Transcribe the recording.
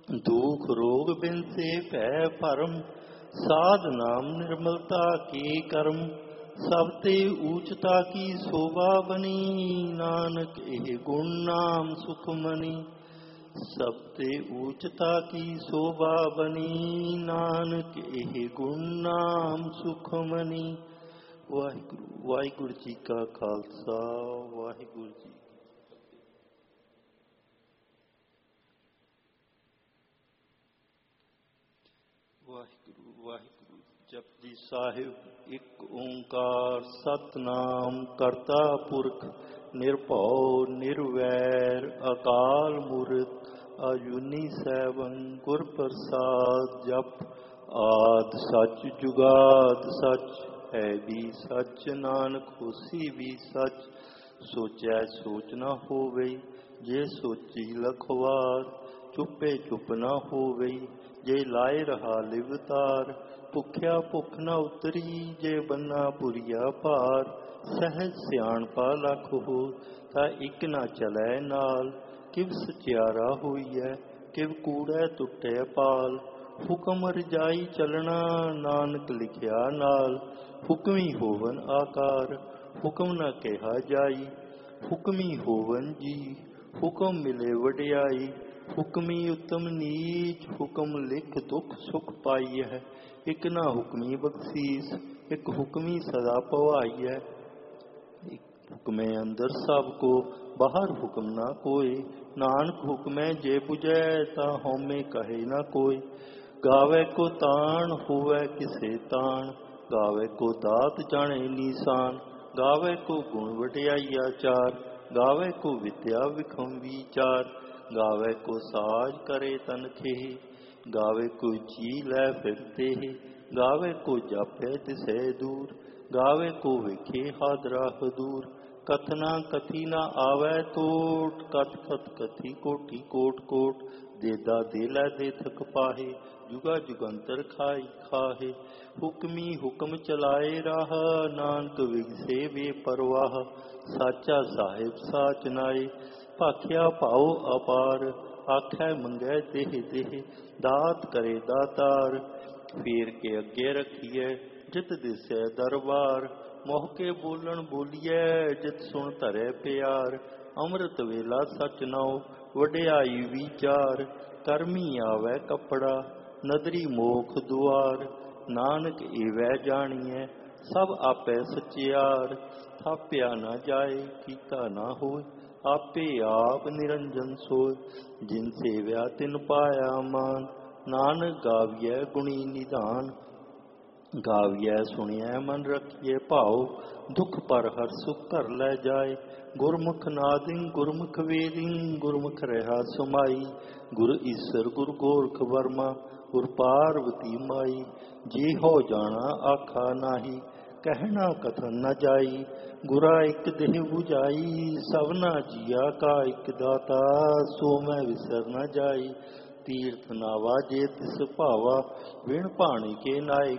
दुख रोग बिन से भै भरम, साध नाम निर्मलता के कर्म। सब ते ऊचता की शोभा बनी, नानक एह गुण नाम सुख मनी। सब ते ऊचता की शोभा बनी, नानक एह गुण नाम सुख मनी। वाहिगुरु वाहिगुरु जी का खालसा, वाहिगुरु जी। वाहिगुरु वाहिगुरु जपजी साहिब एक ओंकार सतनाम करता पुरख निरभਉ निरवैर अकाल मूरत अजूनी सैभं गुर प्रसाद। जप आद सच जुगाद सच है भी सच, नानक होसी भी सच। सोचै सोच न होवई, जे सोची लखवार। चुपे चुप न होवई, जे लाए रहा लिवतार। भुख्या भुख न उतरी, जे बन्ना पुरिया भार। सहज सियाणपा लख हो, ता इक न चलै नाल। किव सचियारा होईऐ, किव कूड़ै टुटै पाल। हुक्म रजाई चलना, नानक लिखिया नाल। हुक्मी होवन आकार, हुक्म न कहा जाई। हुक्मी होवन जी, हुक्म मिले वडियाई। हुक्मी उत्तम नीच, हुक्म लिख दुख सुख पाई है। एक ना हुक्मी बख्शीस, एक हुक्मी सदा पवाई है। हुक्मे अंदर सब को, बाहर हुक्म ना कोई। नानक हुक्मै जे बुझै, ता हउमै कहे ना कोई। गावे को तान, होवै किसे तान। गावे को दात जाने निशान। गावे को गुण वडियाई आचार। गावे को विद्या विखम विचार। गावे को साज करे तन खेह, गावे को जी लै फिरते। गावे को जापै दिसै दूर, गावे को विखे हादरा हदूर। कथना कथी ना आवे तोट, कथ कथ कथी कोटि कोट कोट। देदा दे लै दे थक पाहे, जुगा जुगंतर खाई खाहे। हुक्मी हुक्म चलाए राह, नानक विगसे बेपरवाह। साचा साहिब साच नाए, भाख्या भाओ अपार। आखै मंगै देह देह, दात करे दातार। फेर के अगे रखिए, जित दिसै दरबार। मोह के बोलन बोलिए, जित सुन धरै प्यार। अमृत वेला सच नाओ, वडियाई विचार। करमी आवै कपड़ा, नदरी मोख दुआर। नानक एवै जानिए, सब आपै सचियार। थाप्या न जाए, कीता न होए, आपे आप निरंजन सोय। जिन सेव्या तिन पाया मान, नानक गाविए गुणी निधान। गाविए सुनिए मन रखिए भाव, दुख पर हर सुख कर लै जाए। गुरमुख नादिं गुरमुख वेदिं, गुरमुख रहा सुमाई। गुर ईसर गुर गोरख वर्मा, गुर पार्वती माई। जे हो जाना आखा नाही, कहना कथन न जाई। गुरा एक देह बुझाई, सबना जिया का एक दाता। सो मैं विसर न जाई, तीर्थ नावा जे तिस भावा। बिन पाणी के नाए